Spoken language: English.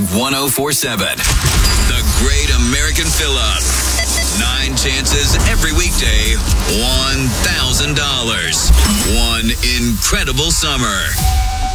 1047. The Great American Fill-Up. 9 chances every weekday. $1,000. One incredible summer.